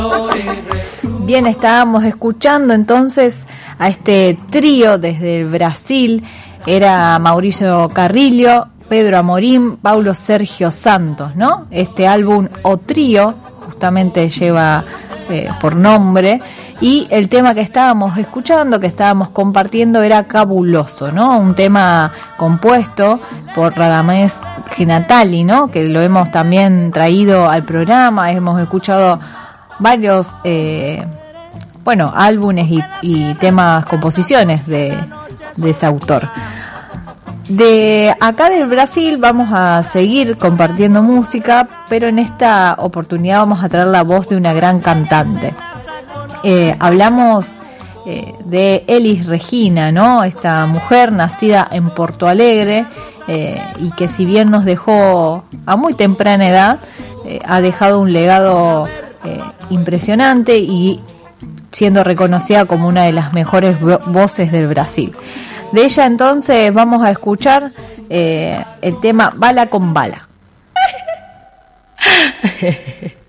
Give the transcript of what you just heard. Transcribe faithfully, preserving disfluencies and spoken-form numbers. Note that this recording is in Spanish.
Bien, estábamos escuchando entonces a este trío desde Brasil. Era Mauricio Carrillo, Pedro Amorim, Paulo Sergio Santos, ¿no? Este álbum O Trío justamente lleva eh, por nombre, y el tema que estábamos escuchando, que estábamos compartiendo, era Cabuloso, ¿no? Un tema compuesto por Radamés Genatali, ¿no? Que lo hemos también traído al programa, hemos escuchado varios eh, bueno, álbumes y, y temas, composiciones de, de ese autor. De acá del Brasil vamos a seguir compartiendo música, pero en esta oportunidad vamos a traer la voz de una gran cantante. Eh, hablamos eh, de Elis Regina, ¿no? Esta mujer nacida en Porto Alegre eh, y que, si bien nos dejó a muy temprana edad, eh, ha dejado un legado eh, impresionante y siendo reconocida como una de las mejores voces del Brasil. De ella entonces vamos a escuchar eh, el tema Bala con Bala.